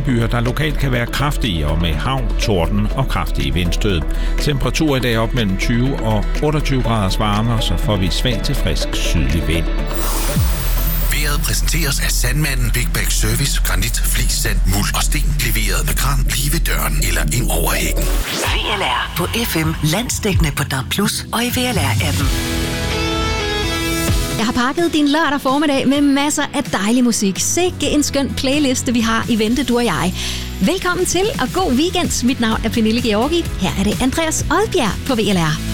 regnbyger, der lokalt kan være kraftige og med havn, torden og kraftige vindstød. Temperatur i dag op mellem 20 og 28 graders varme, så får vi svag til frisk sydlig vind. Vejret præsenteres af Sandmanden Big Bag Service, granit, flis, sand, muld og sten. Leveret med kran lige ved døren eller ind over hækken. VLR på FM, landsdækkende på DAB+, og i VLR-appen. Jeg har pakket din lørdag formiddag med masser af dejlig musik. Sikke en skøn playliste, vi har i vente, du og jeg. Velkommen til og god weekend. Mit navn er Pernille Georgi. Her er det Andreas Odbjerg på VLR.